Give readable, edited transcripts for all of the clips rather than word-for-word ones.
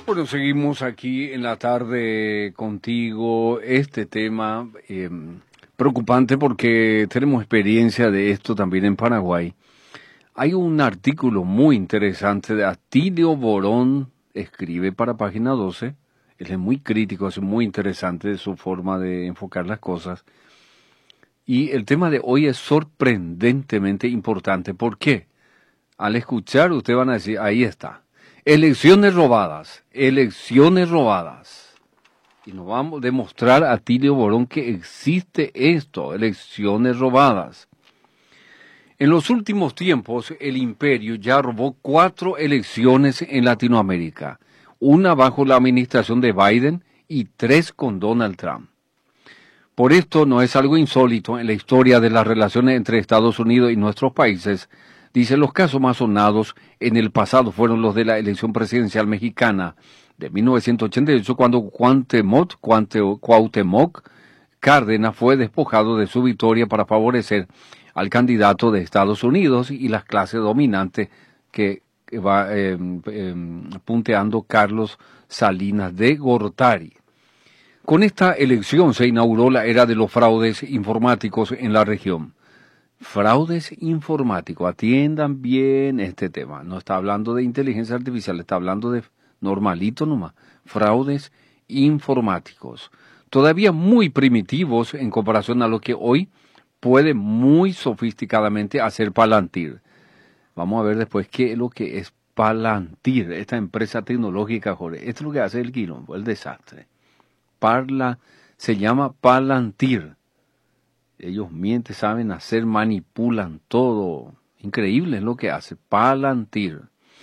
Bueno, seguimos aquí en la tarde contigo. Este tema preocupante porque tenemos experiencia de esto también en Paraguay. Hay un artículo muy interesante de Atilio Borón, escribe para Página 12. Él es muy crítico, es muy interesante de su forma de enfocar las cosas. Y el tema de hoy es sorprendentemente importante. ¿Por qué? Al escuchar, ustedes van a decir, ahí está. Elecciones robadas, elecciones robadas. Y nos vamos a demostrar a Atilio Borón que existe esto, elecciones robadas. En los últimos tiempos, el imperio ya robó 4 elecciones en Latinoamérica, una bajo la administración de Biden y 3 con Donald Trump. Por esto no es algo insólito en la historia de las relaciones entre Estados Unidos y nuestros países. Dice, los casos más sonados en el pasado fueron los de la elección presidencial mexicana de 1988, cuando Cuauhtémoc Cárdenas fue despojado de su victoria para favorecer al candidato de Estados Unidos y las clases dominantes que va punteando Carlos Salinas de Gortari. Con esta elección se inauguró la era de los fraudes informáticos en la región. Fraudes informáticos, atiendan bien este tema. No está hablando de inteligencia artificial, está hablando de normalito nomás. Fraudes informáticos. Todavía muy primitivos en comparación a lo que hoy puede muy sofisticadamente hacer Palantir. Vamos a ver después qué es lo que es Palantir, esta empresa tecnológica, Jorge. Esto es lo que hace el quilombo, el desastre. Se llama Palantir. Ellos mienten, saben hacer, manipulan todo. Increíble es lo que hace Palantir.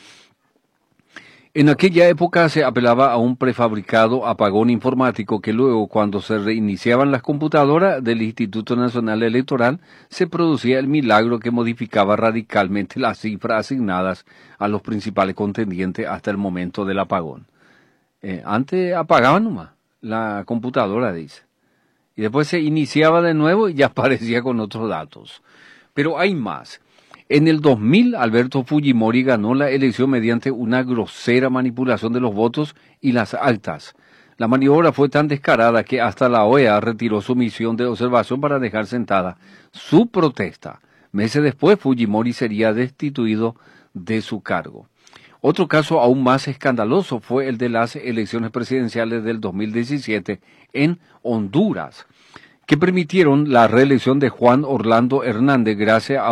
En aquella época se apelaba a un prefabricado apagón informático que luego, cuando se reiniciaban las computadoras del Instituto Nacional Electoral, se producía el milagro que modificaba radicalmente las cifras asignadas a los principales contendientes hasta el momento del apagón. Antes apagaban nomás la computadora, dice. Y después se iniciaba de nuevo y ya aparecía con otros datos. Pero hay más. En el 2000, Alberto Fujimori ganó la elección mediante una grosera manipulación de los votos y las actas. La maniobra fue tan descarada que hasta la OEA retiró su misión de observación para dejar sentada su protesta. Meses después, Fujimori sería destituido de su cargo. Otro caso aún más escandaloso fue el de las elecciones presidenciales del 2017 en Honduras, que permitieron la reelección de Juan Orlando Hernández gracias a